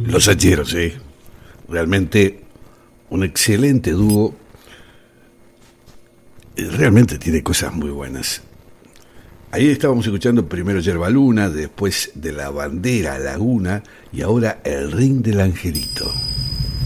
Los Hacheros, sí. Realmente un excelente dúo. Realmente tiene cosas muy buenas. Ahí estábamos escuchando primero Yerba Luna, después De la Bandera Laguna y ahora El Ring del Angelito.